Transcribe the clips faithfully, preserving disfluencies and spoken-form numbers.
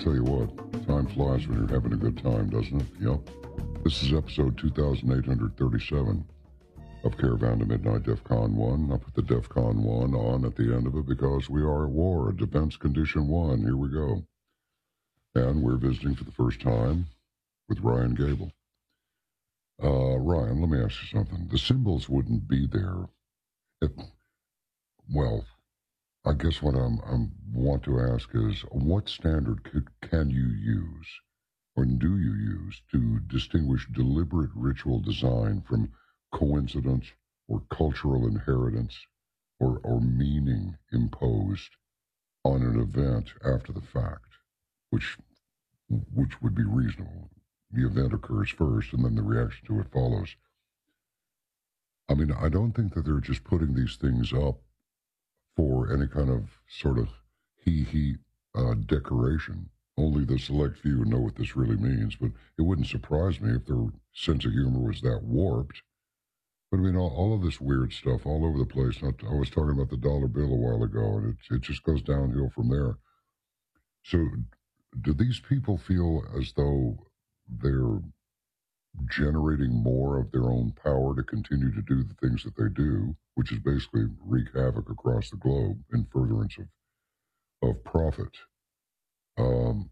tell you what, time flies when you're having a good time, doesn't it? Yep. This is episode two thousand eight hundred thirty-seven of Caravan to Midnight DEFCON one. I put the DEFCON one on at the end of it because we are at war, Defense Condition one. Here we go. And we're visiting for the first time with Ryan Gable. Uh, Ryan, let me ask you something. The symbols wouldn't be there if, well, I guess what I'm, I'm want to ask is, what standard could, can you use, or do you use, to distinguish deliberate ritual design from coincidence or cultural inheritance or, or meaning imposed on an event after the fact, which which would be reasonable? The event occurs first, and then the reaction to it follows. I mean, I don't think that they're just putting these things up for any kind of sort of hee-hee uh, decoration. Only the select few know what this really means, but it wouldn't surprise me if their sense of humor was that warped. But I mean, all, all of this weird stuff all over the place. I, I was talking about the dollar bill a while ago, and it, it just goes downhill from there. So do these people feel as though they're generating more of their own power to continue to do the things that they do, which is basically wreak havoc across the globe in furtherance of, of profit? Um,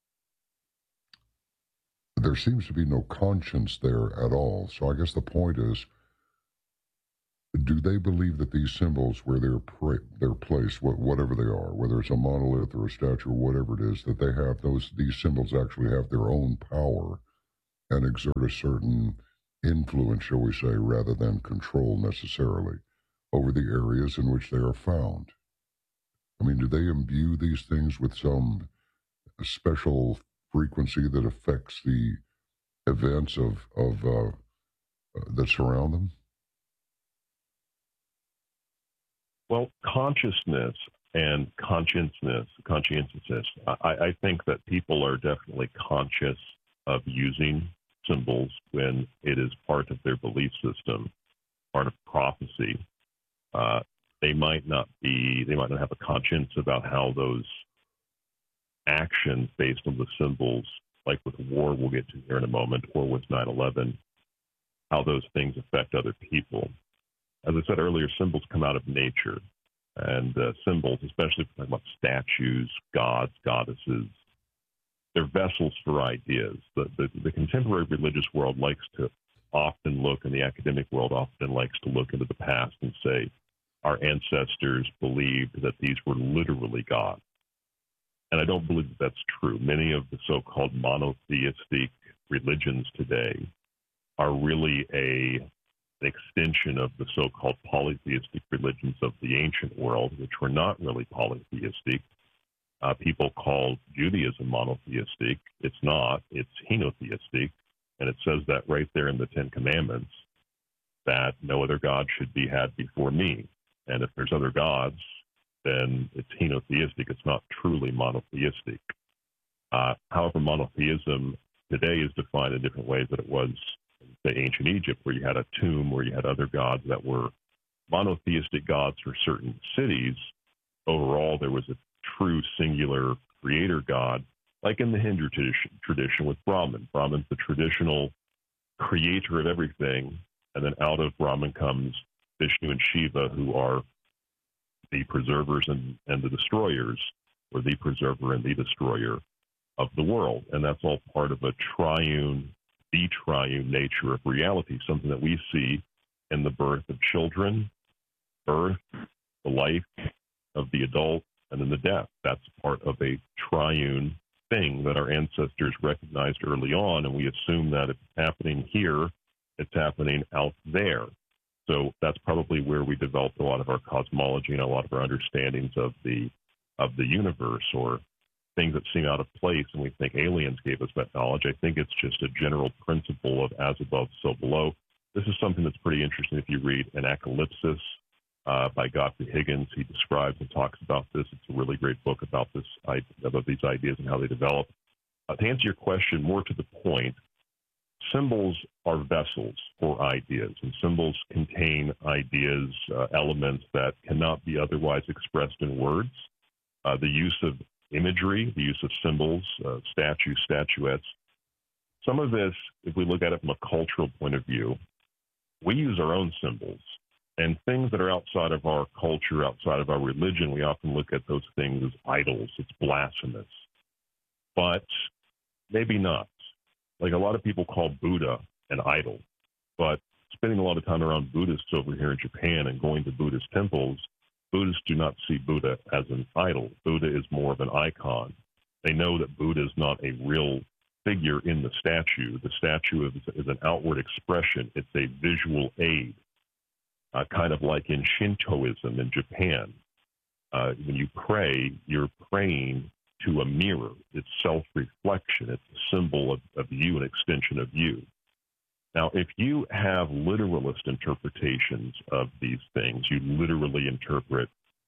there seems to be no conscience there at all. So I guess the point is, do they believe that these symbols, where they're pra- they're placed, wh- whatever they are, whether it's a monolith or a statue or whatever it is, that they have those, these symbols actually have their own power and exert a certain influence, shall we say, rather than control necessarily over the areas in which they are found? I mean, do they imbue these things with some special frequency that affects the events of, of uh, uh, that surround them? Well, consciousness and conscientiousness, conscientiousness, I, I think that people are definitely conscious of using symbols when it is part of their belief system, part of prophecy. Uh, they might not be, they might not have a conscience about how those actions based on the symbols, like with war we'll get to here in a moment, or with nine eleven, how those things affect other people. As I said earlier, symbols come out of nature, and uh, symbols, especially if we're talking about statues, gods, goddesses, they're vessels for ideas. The, the, the contemporary religious world likes to often look, and the academic world often likes to look into the past and say, our ancestors believed that these were literally gods. And I don't believe that that's true. Many of the so-called monotheistic religions today are really a an extension of the so-called polytheistic religions of the ancient world, which were not really polytheistic. Uh, people call Judaism monotheistic. It's not. It's henotheistic. And it says that right there in the Ten Commandments, that no other God should be had before me. And if there's other gods, then it's henotheistic. It's not truly monotheistic. Uh, however, monotheism today is defined in different ways than it was in ancient Egypt, where you had a tomb, where you had other gods that were monotheistic gods for certain cities. Overall, there was a true singular creator god, like in the Hindu tradition, tradition with Brahman. Brahman's the traditional creator of everything, and then out of Brahman comes Vishnu and Shiva, who are the preservers and, and the destroyers, or the preserver and the destroyer of the world. And that's all part of a triune, the triune nature of reality, something that we see in the birth of children, birth, the life of the adult, and then the death. That's part of a triune thing that our ancestors recognized early on, and we assume that if it's happening here, it's happening out there. So that's probably where we developed a lot of our cosmology and a lot of our understandings of the of the universe, or things that seem out of place, and we think aliens gave us that knowledge. I think it's just a general principle of as above, so below. This is something that's pretty interesting if you read Anacalypsis uh, by Godfrey Higgins. He describes and talks about this. It's a really great book about this about these ideas and how they develop. Uh, to answer your question more to the point, symbols are vessels for ideas, and symbols contain ideas, uh, elements that cannot be otherwise expressed in words. Uh, the use of imagery, the use of symbols, uh, statues, statuettes. Some of this, if we look at it from a cultural point of view, we use our own symbols. And things that are outside of our culture, outside of our religion, we often look at those things as idols. It's blasphemous. But maybe not. Like a lot of people call Buddha an idol. But spending a lot of time around Buddhists over here in Japan and going to Buddhist temples, Buddhists do not see Buddha as an idol. Buddha is more of an icon. They know that Buddha is not a real figure in the statue. The statue is, is an outward expression. It's a visual aid. Uh, kind of like in Shintoism in Japan. Uh, when you pray, you're praying to a mirror. It's self-reflection. It's a symbol of, of you, an extension of you. Now, if you have literalist interpretations of these things, you literally interpret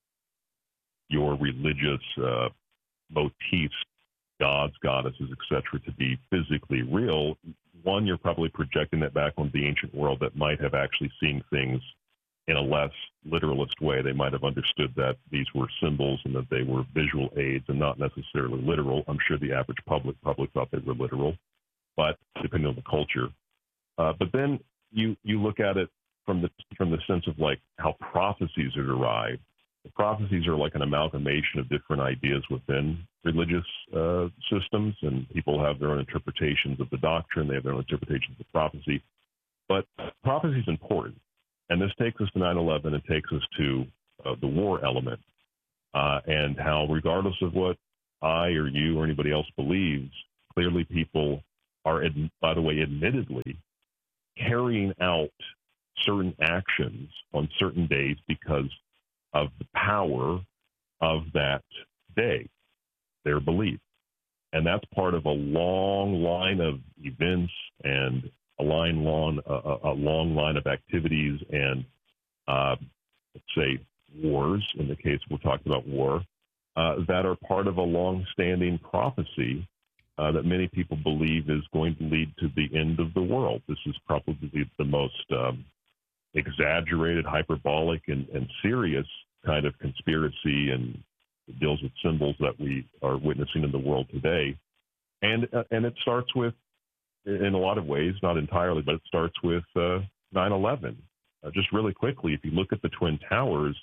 your religious uh, motifs, gods, goddesses, et cetera, to be physically real, one, you're probably projecting that back on the ancient world that might have actually seen things in a less literalist way. They might have understood that these were symbols and that they were visual aids and not necessarily literal. I'm sure the average public probably thought they were literal, but depending on the culture. Uh, but then you you look at it from the from the sense of like how prophecies are derived. The prophecies are like an amalgamation of different ideas within religious uh, systems, and people have their own interpretations of the doctrine. They have their own interpretations of prophecy. But prophecy is important. And this takes us to nine eleven and takes us to uh, the war element uh, and how, regardless of what I or you or anybody else believes, clearly people are, ad- by the way, admittedly, carrying out certain actions on certain days because of the power of that day, their belief. And that's part of a long line of events and a line long, uh, a long line of activities and, uh, let's say, wars, in the case we're talking about war, uh, that are part of a long-standing prophecy uh, that many people believe is going to lead to the end of the world. This is probably the most um, exaggerated, hyperbolic, and, and serious kind of conspiracy and deals with symbols that we are witnessing in the world today. And, uh, and it starts with, in a lot of ways, not entirely, but it starts with uh, nine eleven. Uh, just really quickly, if you look at the Twin Towers,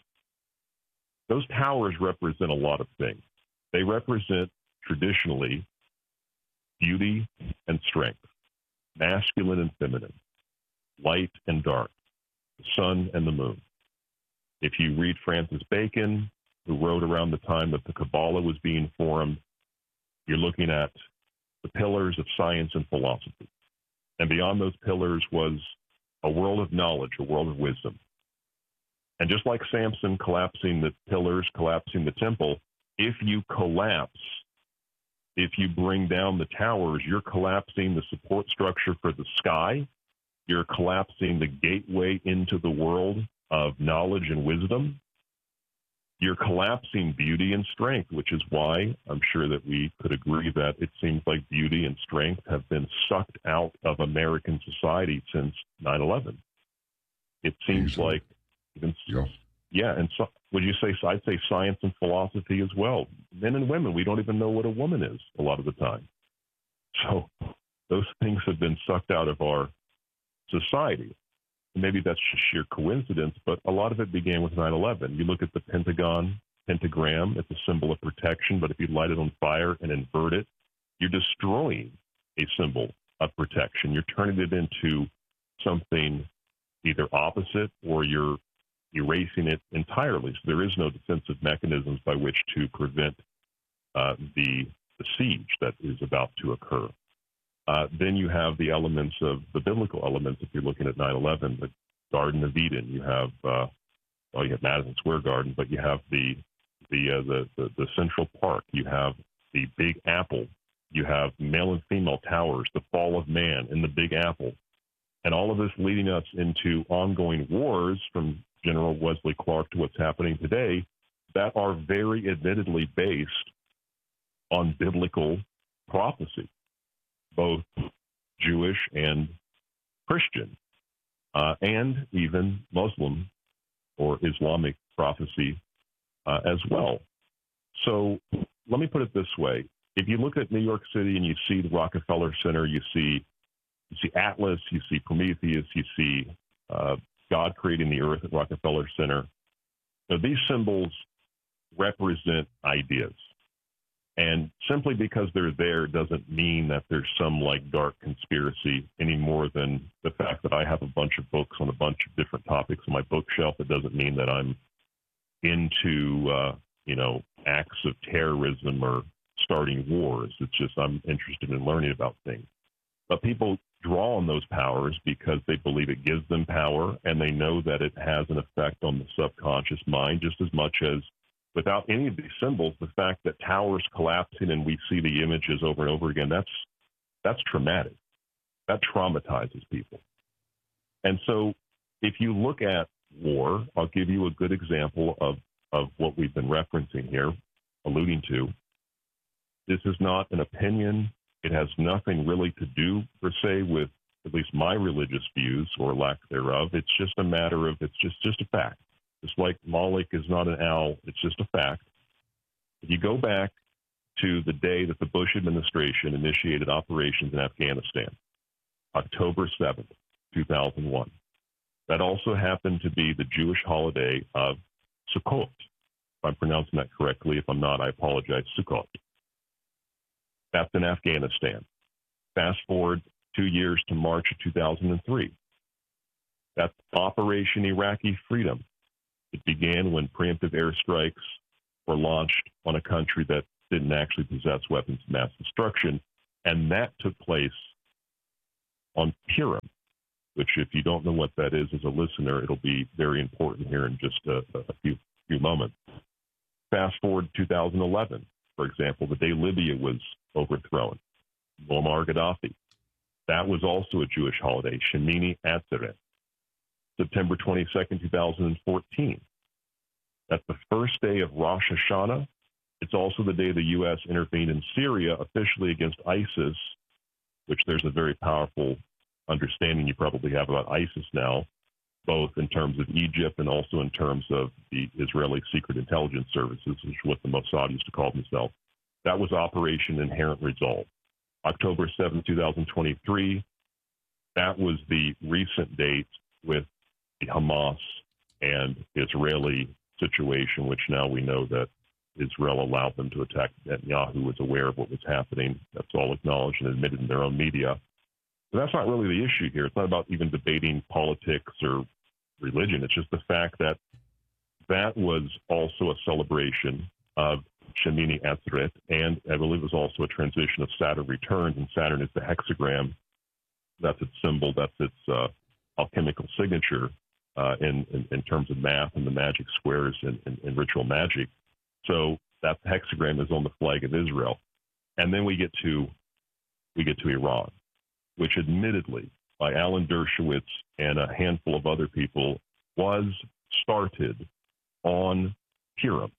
those towers represent a lot of things. They represent, traditionally, beauty and strength, masculine and feminine, light and dark, the sun and the moon. If you read Francis Bacon, who wrote around the time that the Kabbalah was being formed, you're looking at the pillars of science and philosophy. And beyond those pillars was a world of knowledge, a world of wisdom. And just like Samson collapsing the pillars, collapsing the temple, if you collapse, if you bring down the towers, you're collapsing the support structure for the sky. You're collapsing the gateway into the world of knowledge and wisdom. You're collapsing beauty and strength, which is why I'm sure that we could agree that it seems like beauty and strength have been sucked out of American society since nine eleven. It seems Easily. like, even, yeah. yeah, and so, would you say, I'd say science and philosophy as well. Men and women, we don't even know what a woman is a lot of the time. So those things have been sucked out of our society. Maybe that's just sheer coincidence, but a lot of it began with nine eleven. You look at the Pentagon, pentagram, it's a symbol of protection, but if you light it on fire and invert it, you're destroying a symbol of protection. You're turning it into something either opposite or you're erasing it entirely. So there is no defensive mechanisms by which to prevent uh, the, the siege that is about to occur. Uh, then you have the elements of the biblical elements. If you're looking at nine eleven, the Garden of Eden, you have, uh, well, you have Madison Square Garden, but you have the the, uh, the the the Central Park. You have the Big Apple. You have male and female towers, the fall of man in the Big Apple, and all of this leading us into ongoing wars from General Wesley Clark to what's happening today that are very admittedly based on biblical prophecy, both Jewish and Christian, uh, and even Muslim or Islamic prophecy uh, as well. So let me put it this way. If you look at New York City and you see the Rockefeller Center, you see you see Atlas, you see Prometheus, you see uh, God creating the earth at Rockefeller Center. Now, these symbols represent ideas. And simply because they're there doesn't mean that there's some like dark conspiracy any more than the fact that I have a bunch of books on a bunch of different topics on my bookshelf. It doesn't mean that I'm into, uh, you know, acts of terrorism or starting wars. It's just I'm interested in learning about things. But people draw on those powers because they believe it gives them power, and they know that it has an effect on the subconscious mind just as much as without any of these symbols, the fact that towers collapsing and we see the images over and over again, that's that's traumatic. That traumatizes people. And so if you look at war, I'll give you a good example of, of what we've been referencing here, alluding to. This is not an opinion. It has nothing really to do, per se, with at least my religious views or lack thereof. It's just a matter of, it's just, just a fact. Just like Moloch is not an owl, it's just a fact. If you go back to the day that the Bush administration initiated operations in Afghanistan, October seventh, two thousand one, that also happened to be the Jewish holiday of Sukkot. If I'm pronouncing that correctly, if I'm not, I apologize, Sukkot. That's in Afghanistan. Fast forward two years to March of two thousand three. That's Operation Iraqi Freedom. It began when preemptive airstrikes were launched on a country that didn't actually possess weapons of mass destruction, and that took place on Purim, which, if you don't know what that is as a listener, it'll be very important here in just a, a few few moments. Fast forward to two thousand eleven, for example, the day Libya was overthrown, Muammar Gaddafi. That was also a Jewish holiday, Shemini Atzeret. September twenty-second, two thousand fourteen. That's the first day of Rosh Hashanah. It's also the day the U S intervened in Syria officially against ISIS, which there's a very powerful understanding you probably have about ISIS now, both in terms of Egypt and also in terms of the Israeli Secret Intelligence Services, which is what the Mossad used to call themselves. That was Operation Inherent Resolve. October seventh, two thousand twenty-three, that was the recent date with the Hamas and Israeli situation, which now we know that Israel allowed them to attack Netanyahu, was aware of what was happening. That's all acknowledged and admitted in their own media. But that's not really the issue here. It's not about even debating politics or religion. It's just the fact that that was also a celebration of Shemini Atzeret, and I believe it was also a transition of Saturn returns, and Saturn is the hexagram. That's its symbol. That's its uh, alchemical signature uh, in, in, in terms of math and the magic squares and, and, and ritual magic. So that hexagram is on the flag of Israel. And then we get to we get to Iran, which admittedly, by Alan Dershowitz and a handful of other people, was started on Purim.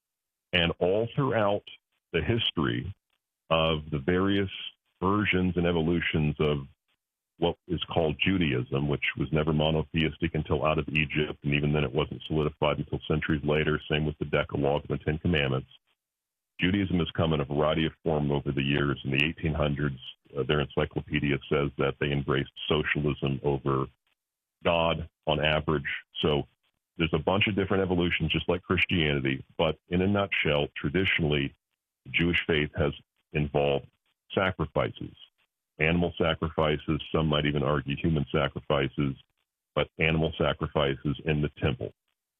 And all throughout the history of the various versions and evolutions of what is called Judaism, which was never monotheistic until out of Egypt, and even then it wasn't solidified until centuries later, same with the Decalogue and the Ten Commandments. Judaism has come in a variety of forms over the years. In the eighteen hundreds, uh, their encyclopedia says that they embraced socialism over God on average. So there's a bunch of different evolutions, just like Christianity. But in a nutshell, traditionally, the Jewish faith has involved sacrifices, animal sacrifices, some might even argue human sacrifices, but animal sacrifices in the temple.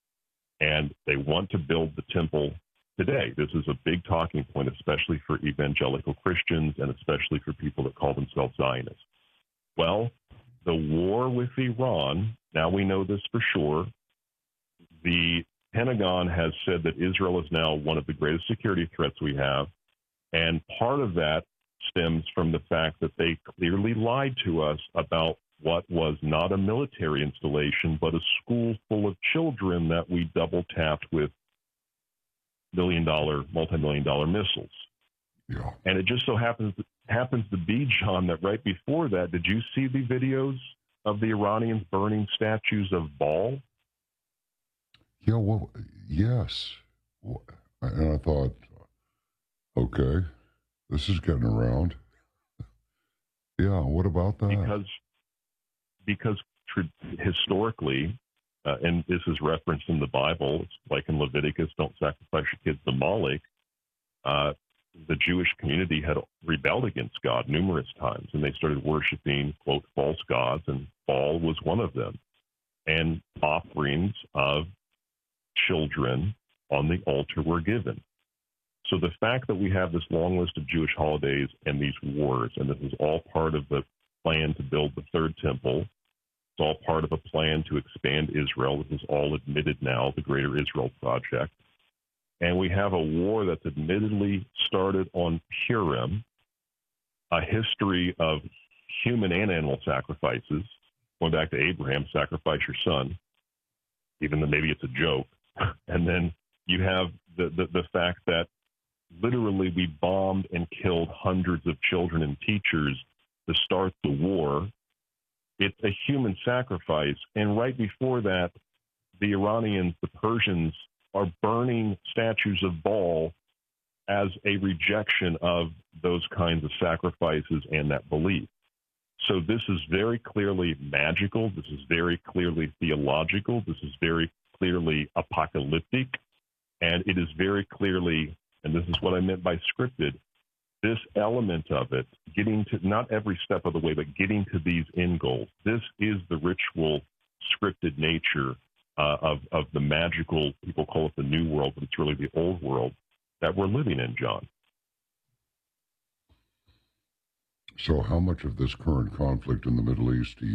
And they want to build the temple today. This is a big talking point, especially for evangelical Christians and especially for people that call themselves Zionists. Well, the war with Iran, now we know this for sure. The Pentagon has said that Israel is now one of the greatest security threats we have, and part of that stems from the fact that they clearly lied to us about what was not a military installation, but a school full of children that we double-tapped with million-dollar, multi-million dollar missiles. Yeah. And it just so happens happens to be, John, that right before that, did you see the videos of the Iranians burning statues of Baal? Yeah, well, yes. And I thought, Okay. This is getting around. Yeah, what about that? Because, because tr- historically, uh, and this is referenced in the Bible, it's like in Leviticus, don't sacrifice your kids to Moloch. Uh, the Jewish community had rebelled against God numerous times, and they started worshiping, quote, false gods, and Baal was one of them. And offerings of children on the altar were given. So the fact that we have this long list of Jewish holidays and these wars, and this is all part of the plan to build the third temple, it's all part of a plan to expand Israel. This is all admitted now, the Greater Israel Project. And we have a war that's admittedly started on Purim, a history of human and animal sacrifices, going back to Abraham, sacrifice your son, even though maybe it's a joke. And then you have the, the, the fact that literally we bombed and killed hundreds of children and teachers to start the war. It's a human sacrifice. And right before that, the Iranians, the Persians, are burning statues of Baal as a rejection of those kinds of sacrifices and that belief. So this is very clearly magical. This is very clearly theological. This is very clearly apocalyptic. And it is very clearly, and this is what I meant by scripted, this element of it, getting to, not every step of the way, but getting to these end goals. This is the ritual scripted nature uh, of, of the magical, people call it the new world, but it's really the old world that we're living in, John. So how much of this current conflict in the Middle East do you